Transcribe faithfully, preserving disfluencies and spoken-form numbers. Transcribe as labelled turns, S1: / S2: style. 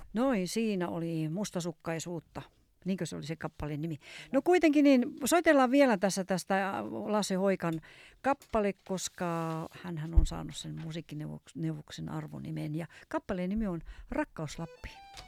S1: Noin, siinä oli mustasukkaisuutta. Niinkö se oli se kappaleen nimi? No kuitenkin niin, soitellaan vielä tässä tästä Lasse Hoikan kappale, koska hänhän on saanut sen musiikkineuvoksen arvonimen. Ja kappaleen nimi on Rakkaus Lappiin.